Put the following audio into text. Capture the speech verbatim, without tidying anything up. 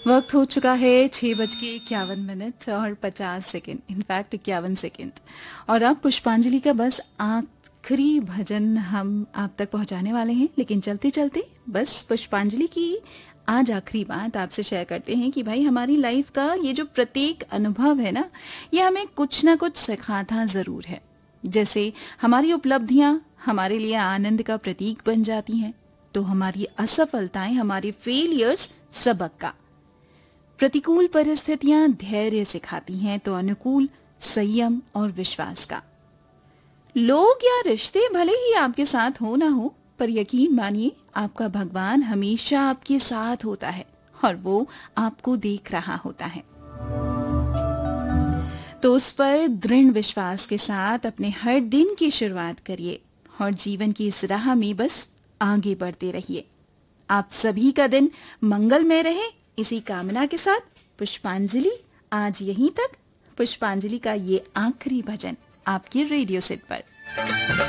वक्त हो चुका है छह बज के इक्यावन मिनट और पचास सेकेंड, इनफैक्ट इक्यावन सेकेंड। और अब पुष्पांजलि का बस आखिरी भजन हम आप तक पहुंचाने वाले हैं। लेकिन चलते चलते बस पुष्पांजलि की आज आखिरी बात आपसे शेयर करते हैं कि भाई हमारी लाइफ का ये जो प्रत्येक अनुभव है ना, ये हमें कुछ ना कुछ सिखाता जरूर है। जैसे हमारी उपलब्धियां हमारे लिए आनंद का प्रतीक बन जाती हैं, तो हमारी असफलताएं, हमारे फेलियर्स सबक का। प्रतिकूल परिस्थितियां धैर्य सिखाती हैं, तो अनुकूल संयम और विश्वास का। लोग या रिश्ते भले ही आपके साथ हो ना हो, पर यकीन मानिए आपका भगवान हमेशा आपके साथ होता है और वो आपको देख रहा होता है। तो उस पर दृढ़ विश्वास के साथ अपने हर दिन की शुरुआत करिए और जीवन की इस राह में बस आगे बढ़ते रहिए। आप सभी का दिन मंगलमय रहे, इसी कामना के साथ पुष्पांजलि आज यहीं तक। पुष्पांजलि का ये आखिरी भजन आपके रेडियो सेट पर।